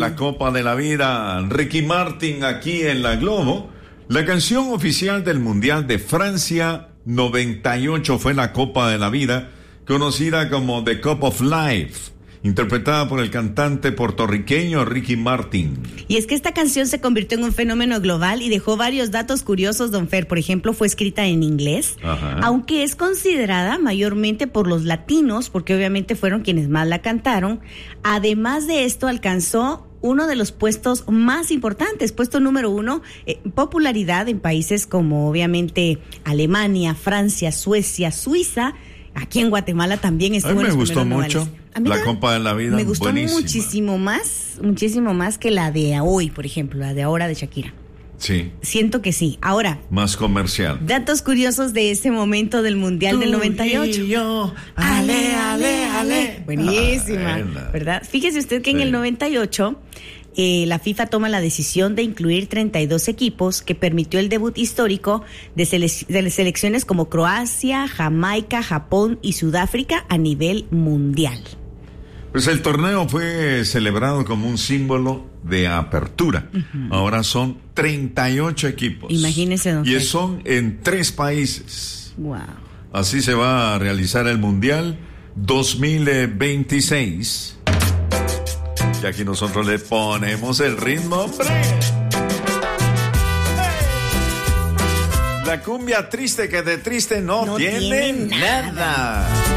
La Copa de la Vida, Ricky Martin aquí en la Globo. La canción oficial del Mundial de Francia 98 fue la Copa de la Vida, conocida como The Cup of Life, interpretada por el cantante puertorriqueño Ricky Martin. Y es que esta canción se convirtió en un fenómeno global y dejó varios datos curiosos, don Fer. Por ejemplo, fue escrita en inglés, aunque es considerada mayormente por los latinos, porque obviamente fueron quienes más la cantaron. Además de esto, alcanzó uno de los puestos más importantes, puesto número 1, popularidad en países como obviamente Alemania, Francia, Suecia, Suiza. Aquí en Guatemala también estuvo en los primeros lugares. Me gustó mucho la Copa de la Vida. Me gustó buenísima. muchísimo más que la de hoy, por ejemplo, la de ahora de Shakira. Sí. Siento que sí. Ahora, más comercial. Datos curiosos de ese momento del Mundial del 98. Y yo, ale, ale, ale. Buenísima, ¿verdad? Fíjese usted que en el 98 la FIFA toma la decisión de incluir 32 equipos, que permitió el debut histórico de selecciones como Croacia, Jamaica, Japón y Sudáfrica a nivel mundial. Pues el torneo fue celebrado como un símbolo de apertura. Ahora son 38 equipos. Imagínese, don Y Fer. son en 3 países. Wow. Así se va a realizar el Mundial 2026. Y aquí nosotros le ponemos el ritmo, hombre. La cumbia triste que de triste no tiene nada.